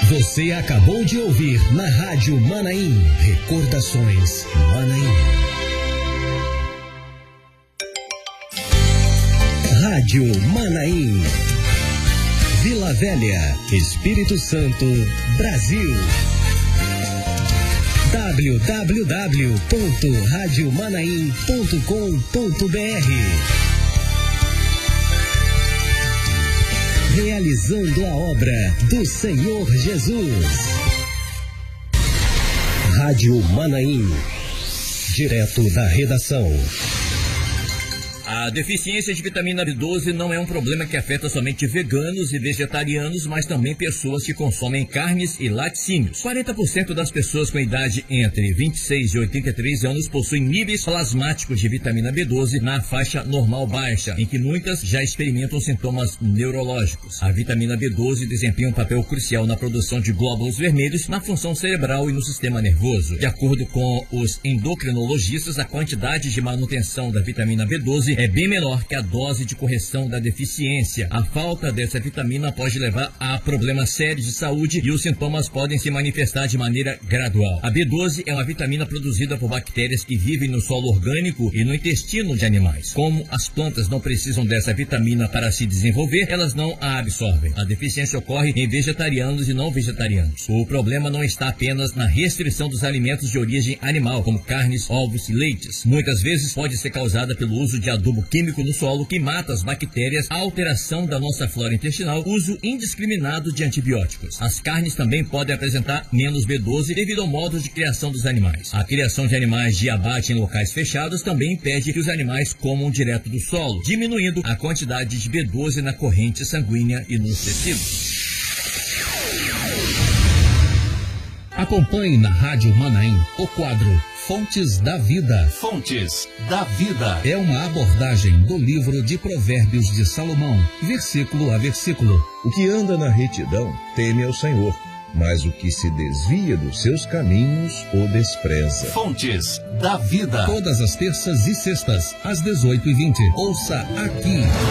Você acabou de ouvir na Rádio Manaim. Recordações Manaim. Rádio Manaim. Vila Velha, Espírito Santo, Brasil. www.radiomanaim.com.br. Realizando a obra do Senhor Jesus. Rádio Manaim. Direto da redação. A deficiência de vitamina B12 não é um problema que afeta somente veganos e vegetarianos, mas também pessoas que consomem carnes e laticínios. 40% das pessoas com idade entre 26 e 83 anos possuem níveis plasmáticos de vitamina B12 na faixa normal baixa, em que muitas já experimentam sintomas neurológicos. A vitamina B12 desempenha um papel crucial na produção de glóbulos vermelhos, na função cerebral e no sistema nervoso. De acordo com os endocrinologistas, a quantidade de manutenção da vitamina B12 é bem menor que a dose de correção da deficiência. A falta dessa vitamina pode levar a problemas sérios de saúde e os sintomas podem se manifestar de maneira gradual. A B12 é uma vitamina produzida por bactérias que vivem no solo orgânico e no intestino de animais. Como as plantas não precisam dessa vitamina para se desenvolver, elas não a absorvem. A deficiência ocorre em vegetarianos e não vegetarianos. O problema não está apenas na restrição dos alimentos de origem animal, como carnes, ovos e leites. Muitas vezes pode ser causada pelo uso de adubo químico no solo que mata as bactérias, a alteração da nossa flora intestinal, uso indiscriminado de antibióticos. As carnes também podem apresentar menos B12 devido ao modo de criação dos animais. A criação de animais de abate em locais fechados também impede que os animais comam direto do solo, diminuindo a quantidade de B12 na corrente sanguínea e nos tecidos. Acompanhe na Rádio Manaim o quadro Fontes da Vida. Fontes da Vida é uma abordagem do livro de Provérbios de Salomão, versículo a versículo. O que anda na retidão teme ao Senhor, mas o que se desvia dos seus caminhos o despreza. Fontes da Vida. Todas as terças e sextas, às 18h20. Ouça aqui.